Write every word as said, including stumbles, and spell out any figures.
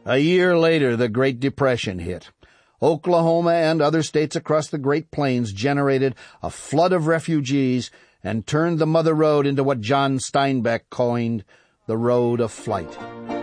A year later, the Great Depression hit. Oklahoma and other states across the Great Plains generated a flood of refugees and turned the Mother Road into what John Steinbeck coined the road of flight.